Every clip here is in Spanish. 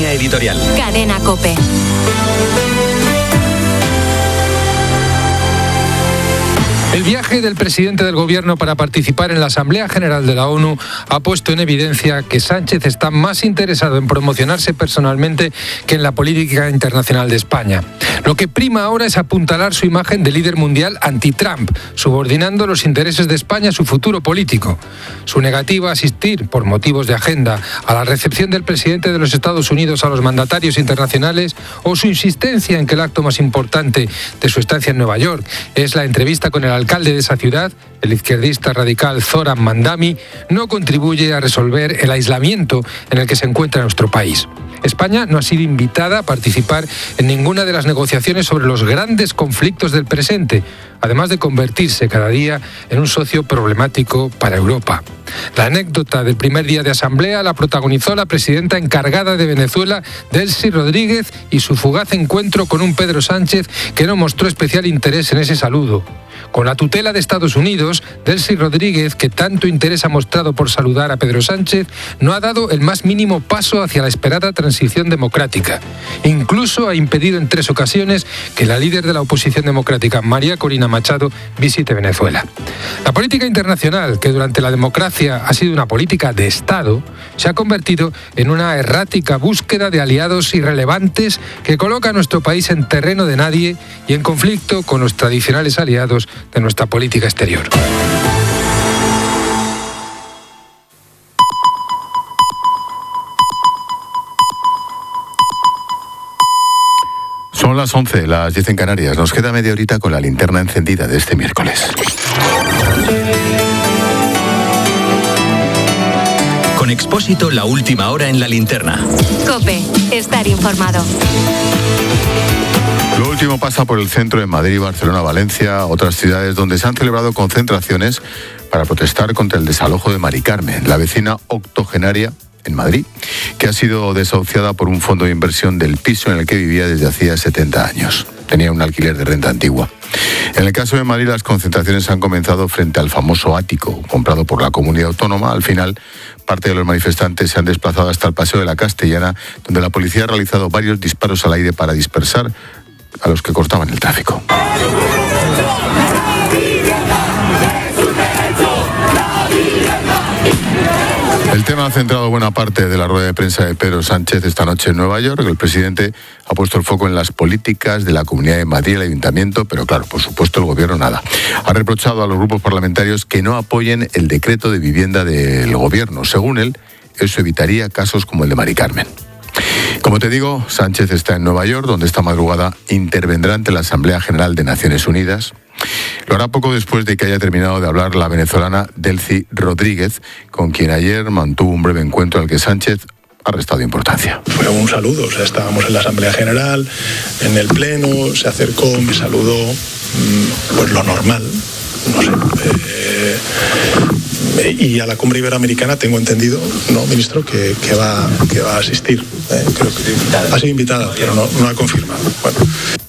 Línea editorial. Cadena COPE. El viaje del presidente del Gobierno para participar en la Asamblea General de la ONU ha puesto en evidencia que Sánchez está más interesado en promocionarse personalmente que en la política internacional de España. Lo que prima ahora es apuntalar su imagen de líder mundial anti-Trump, subordinando los intereses de España a su futuro político. Su negativa a asistir, por motivos de agenda, a la recepción del presidente de los Estados Unidos a los mandatarios internacionales, o su insistencia en que el acto más importante de su estancia en Nueva York es la entrevista con el alcalde de esa ciudad, el izquierdista radical Zoran Mandami, no contribuye a resolver el aislamiento en el que se encuentra nuestro país. España no ha sido invitada a participar en ninguna de las negociaciones sobre los grandes conflictos del presente, además de convertirse cada día en un socio problemático para Europa. La anécdota del primer día de asamblea la protagonizó la presidenta encargada de Venezuela, Delcy Rodríguez, y su fugaz encuentro con un Pedro Sánchez que no mostró especial interés en ese saludo. Con la tutela de Estados Unidos, Delcy Rodríguez, que tanto interés ha mostrado por saludar a Pedro Sánchez, no ha dado el más mínimo paso hacia la esperada transición democrática. Incluso ha impedido en 3 ocasiones que la líder de la oposición democrática, María Corina Machado, visite Venezuela. La política internacional, que durante la democracia ha sido una política de Estado, se ha convertido en una errática búsqueda de aliados irrelevantes que coloca a nuestro país en terreno de nadie y en conflicto con los tradicionales aliados de nuestra política exterior. Son las 11, las 10 en Canarias. Nos queda media horita con la linterna encendida de este miércoles. Con Expósito, la última hora en la linterna. COPE, estar informado. Lo último pasa por el centro de Madrid, Barcelona, Valencia, otras ciudades donde se han celebrado concentraciones para protestar contra el desalojo de Mari Carmen, la vecina octogenaria en Madrid, que ha sido desahuciada por un fondo de inversión del piso en el que vivía desde hacía 70 años. Tenía un alquiler de renta antigua. En el caso de Madrid, las concentraciones han comenzado frente al famoso ático comprado por la comunidad autónoma. Al final, parte de los manifestantes se han desplazado hasta el Paseo de la Castellana, donde la policía ha realizado varios disparos al aire para dispersar a los que cortaban el tráfico. El tema ha centrado buena parte de la rueda de prensa de Pedro Sánchez esta noche en Nueva York. El presidente ha puesto el foco en las políticas de la Comunidad de Madrid y el Ayuntamiento, pero claro, por supuesto el Gobierno nada. Ha reprochado a los grupos parlamentarios que no apoyen el decreto de vivienda del Gobierno. Según él, eso evitaría casos como el de Mari Carmen. Como te digo, Sánchez está en Nueva York, donde esta madrugada intervendrá ante la Asamblea General de Naciones Unidas. Lo hará poco después de que haya terminado de hablar la venezolana Delcy Rodríguez, con quien ayer mantuvo un breve encuentro al que Sánchez ha restado importancia. Fue un saludo, o sea, estábamos en la Asamblea General, en el Pleno, se acercó, me saludó, pues lo normal, no sé. Y a la cumbre iberoamericana tengo entendido, ¿no, ministro?, que va a asistir. Creo que ha sido invitada, pero no ha confirmado. Bueno.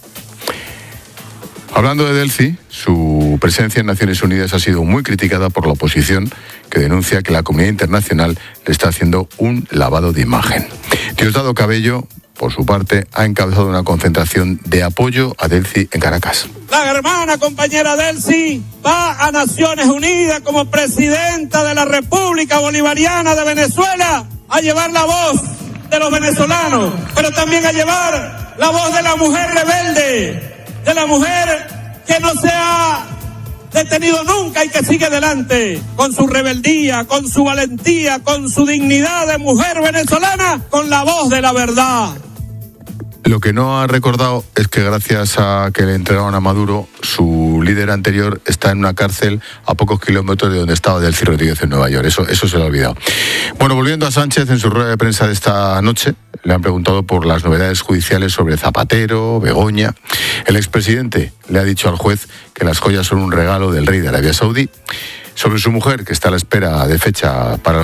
Hablando de Delcy, su presencia en Naciones Unidas ha sido muy criticada por la oposición, que denuncia que la comunidad internacional le está haciendo un lavado de imagen. Diosdado Cabello, por su parte, ha encabezado una concentración de apoyo a Delcy en Caracas. La hermana compañera Delcy va a Naciones Unidas como presidenta de la República Bolivariana de Venezuela a llevar la voz de los venezolanos, pero también a llevar la voz de la mujer rebelde, de la mujer que no se ha detenido nunca y que sigue adelante con su rebeldía, con su valentía, con su dignidad de mujer venezolana, con la voz de la verdad. Lo que no ha recordado es que gracias a que le entregaron a Maduro, su líder anterior está en una cárcel a pocos kilómetros de donde estaba Delcy Rodríguez en Nueva York. Eso se le ha olvidado. Bueno, volviendo a Sánchez, en su rueda de prensa de esta noche, le han preguntado por las novedades judiciales sobre Zapatero, Begoña. El expresidente le ha dicho al juez que las joyas son un regalo del rey de Arabia Saudí. Sobre su mujer, que está a la espera de fecha para el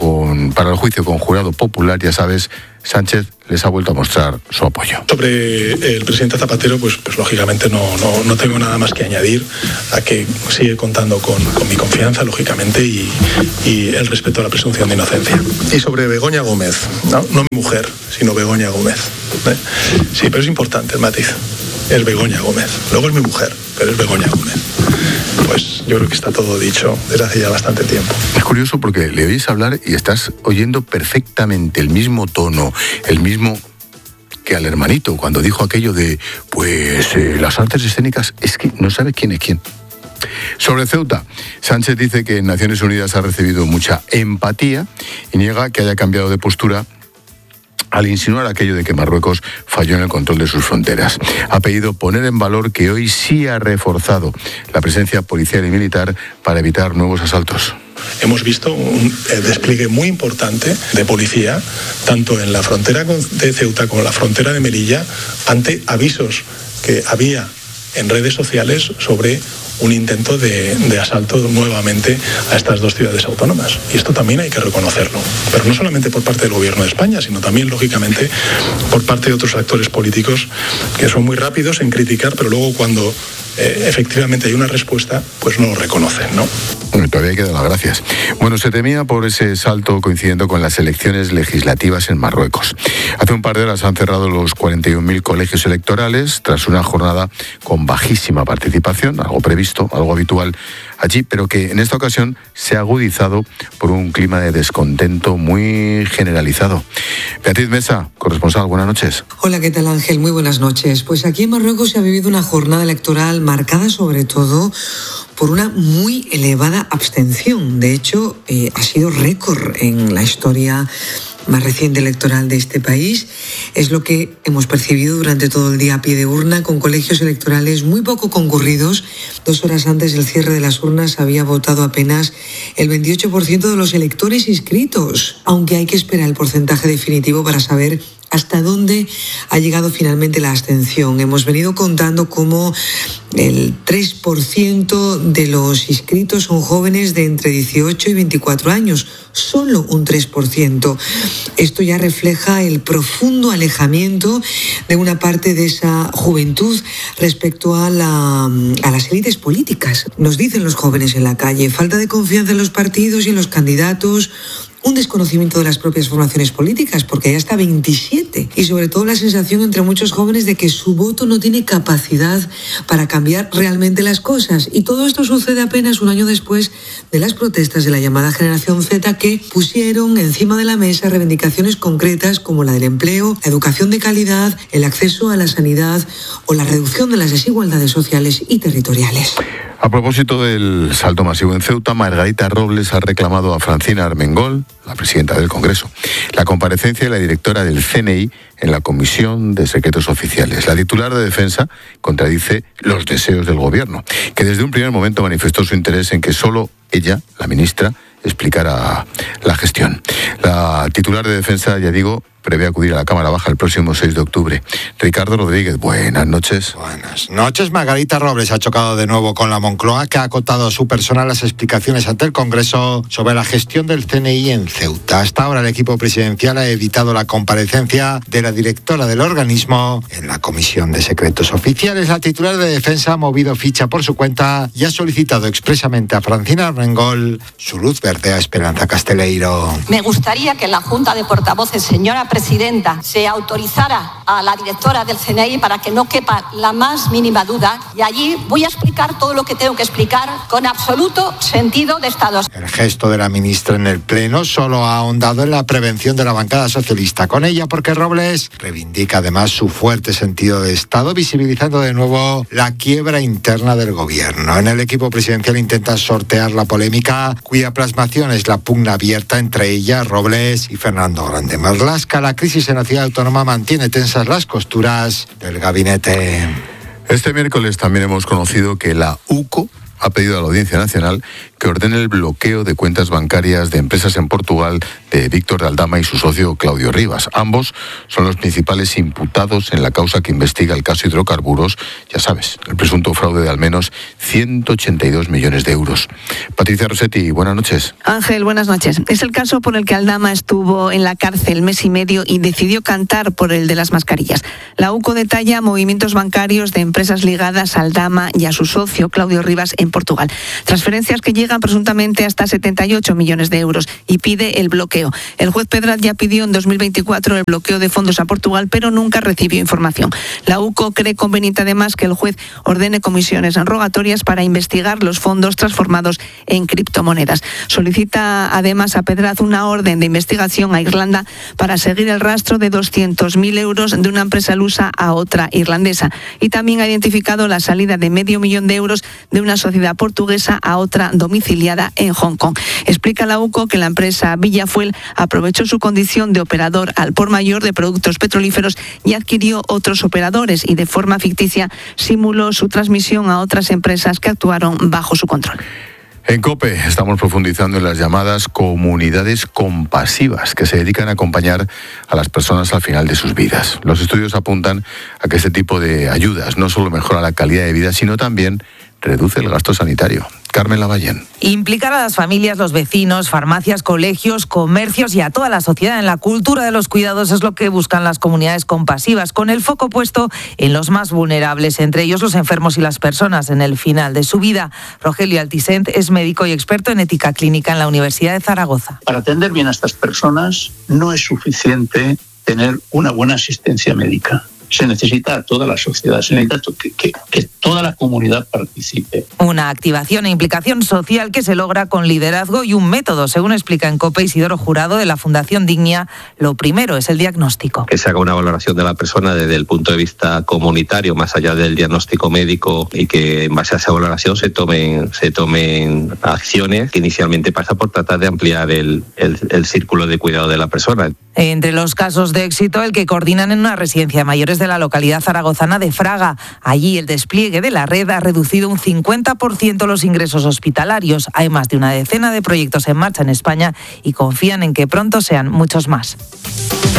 juicio con jurado popular, ya sabes, Sánchez les ha vuelto a mostrar su apoyo. Sobre el presidente Zapatero, pues lógicamente no tengo nada más que añadir a que sigue contando con mi confianza, lógicamente, y el respeto a la presunción de inocencia. Y sobre Begoña Gómez, no mi mujer, sino Begoña Gómez. Sí, pero es importante el matiz. Es Begoña Gómez. Luego es mi mujer, pero es Begoña Gómez. Pues yo creo que está todo dicho desde hace ya bastante tiempo. Es curioso porque le oyes hablar y estás oyendo perfectamente el mismo tono, el mismo que al hermanito cuando dijo aquello de las artes escénicas, es que no sabe quién es quién. Sobre Ceuta, Sánchez dice que en Naciones Unidas ha recibido mucha empatía y niega que haya cambiado de postura al insinuar aquello de que Marruecos falló en el control de sus fronteras. Ha pedido poner en valor que hoy sí ha reforzado la presencia policial y militar para evitar nuevos asaltos. Hemos visto un despliegue muy importante de policía, tanto en la frontera de Ceuta como en la frontera de Melilla, ante avisos que había en redes sociales sobre un intento de asalto nuevamente a estas dos ciudades autónomas. Y esto también hay que reconocerlo. Pero no solamente por parte del Gobierno de España, sino también, lógicamente, por parte de otros actores políticos que son muy rápidos en criticar, pero luego cuando efectivamente hay una respuesta, pues no lo reconocen, ¿no? Bueno, todavía hay que dar las gracias. Bueno, se temía por ese salto coincidiendo con las elecciones legislativas en Marruecos. Hace un par de horas han cerrado los 41.000 colegios electorales tras una jornada con bajísima participación, algo previsto, algo habitual allí, pero que en esta ocasión se ha agudizado por un clima de descontento muy generalizado. Beatriz Mesa, corresponsal, buenas noches. Hola, ¿qué tal, Ángel? Muy buenas noches. Pues aquí en Marruecos se ha vivido una jornada electoral marcada sobre todo por una muy elevada abstención. De hecho, ha sido récord en la historia más reciente electoral de este país. Es lo que hemos percibido durante todo el día a pie de urna, con colegios electorales muy poco concurridos. 2 horas antes del cierre de las urnas había votado apenas el 28% de los electores inscritos, aunque hay que esperar el porcentaje definitivo para saber hasta dónde ha llegado finalmente la abstención. Hemos venido contando cómo el 3% de los inscritos son jóvenes de entre 18 y 24 años, solo un 3%. Esto ya refleja el profundo alejamiento de una parte de esa juventud respecto a las élites políticas. Nos dicen los jóvenes en la calle, falta de confianza en los partidos y en los candidatos, un desconocimiento de las propias formaciones políticas, porque hay hasta 27, y sobre todo la sensación entre muchos jóvenes de que su voto no tiene capacidad para cambiar realmente las cosas. Y todo esto sucede apenas un año después de las protestas de la llamada Generación Z, que pusieron encima de la mesa reivindicaciones concretas como la del empleo, la educación de calidad, el acceso a la sanidad o la reducción de las desigualdades sociales y territoriales. A propósito del salto masivo en Ceuta, Margarita Robles ha reclamado a Francina Armengol, la presidenta del Congreso, la comparecencia de la directora del CNI en la Comisión de Secretos Oficiales. La titular de Defensa contradice los deseos del Gobierno, que desde un primer momento manifestó su interés en que solo ella, la ministra, explicara la gestión. La titular de Defensa, ya digo, prevé acudir a la Cámara Baja el próximo 6 de octubre. Ricardo Rodríguez, buenas noches. Buenas noches. Margarita Robles ha chocado de nuevo con la Moncloa, que ha acotado a su persona las explicaciones ante el Congreso sobre la gestión del CNI en Ceuta. Hasta ahora el equipo presidencial ha evitado la comparecencia de la directora del organismo en la Comisión de Secretos Oficiales. La titular de Defensa ha movido ficha por su cuenta y ha solicitado expresamente a Francina Armengol su luz verde a Esperanza Casteleiro. Me gustaría que en la Junta de Portavoces, señora presidenta, se autorizara a la directora del CNI para que no quepa la más mínima duda, y allí voy a explicar todo lo que tengo que explicar con absoluto sentido de Estado. El gesto de la ministra en el Pleno solo ha ahondado en la prevención de la bancada socialista con ella, porque Robles reivindica además su fuerte sentido de Estado, visibilizando de nuevo la quiebra interna del Gobierno. En el equipo presidencial intenta sortear la polémica, cuya plasmación es la pugna abierta entre ella, Robles y Fernando Grande Marlaska. La crisis en la ciudad autónoma mantiene tensas las costuras del gabinete. Este miércoles también hemos conocido que la UCO ha pedido a la Audiencia Nacional que ordene el bloqueo de cuentas bancarias de empresas en Portugal de Víctor de Aldama y su socio Claudio Rivas. Ambos son los principales imputados en la causa que investiga el caso Hidrocarburos, ya sabes, el presunto fraude de al menos 182 millones de euros. Patricia Rossetti, buenas noches. Ángel, buenas noches. Es el caso por el que Aldama estuvo en la cárcel mes y medio y decidió cantar por el de las mascarillas. La UCO detalla movimientos bancarios de empresas ligadas a Aldama y a su socio Claudio Rivas en Portugal. Transferencias que llegan presuntamente hasta 78 millones de euros y pide el bloqueo. El juez Pedraz ya pidió en 2024 el bloqueo de fondos a Portugal, pero nunca recibió información. La UCO cree conveniente además que el juez ordene comisiones rogatorias para investigar los fondos transformados en criptomonedas. Solicita además a Pedraz una orden de investigación a Irlanda para seguir el rastro de 200.000 euros de una empresa lusa a otra irlandesa. Y también ha identificado la salida de $500.000 de euros de una sociedad portuguesa a otra domiciliada en Hong Kong. Explica la UCO que la empresa Villafuel aprovechó su condición de operador al por mayor de productos petrolíferos y adquirió otros operadores y de forma ficticia simuló su transmisión a otras empresas que actuaron bajo su control. En COPE estamos profundizando en las llamadas comunidades compasivas que se dedican a acompañar a las personas al final de sus vidas. Los estudios apuntan a que este tipo de ayudas no solo mejora la calidad de vida, sino también reduce el gasto sanitario. Carmen Lavallén. Implicar a las familias, los vecinos, farmacias, colegios, comercios y a toda la sociedad en la cultura de los cuidados es lo que buscan las comunidades compasivas, con el foco puesto en los más vulnerables, entre ellos los enfermos y las personas en el final de su vida. Rogelio Altisent es médico y experto en ética clínica en la Universidad de Zaragoza. Para atender bien a estas personas no es suficiente tener una buena asistencia médica. Se necesita a toda la sociedad, se necesita que toda la comunidad participe. Una activación e implicación social que se logra con liderazgo y un método, según explica en COPE Isidoro Jurado de la Fundación Dignia. Lo primero es el diagnóstico. Que se haga una valoración de la persona desde el punto de vista comunitario, más allá del diagnóstico médico, y que en base a esa valoración se tomen acciones que inicialmente pasa por tratar de ampliar el círculo de cuidado de la persona. Entre los casos de éxito, el que coordinan en una residencia de mayores de la localidad zaragozana de Fraga. Allí el despliegue de la red ha reducido un 50% los ingresos hospitalarios. Hay más de una decena de proyectos en marcha en España y confían en que pronto sean muchos más.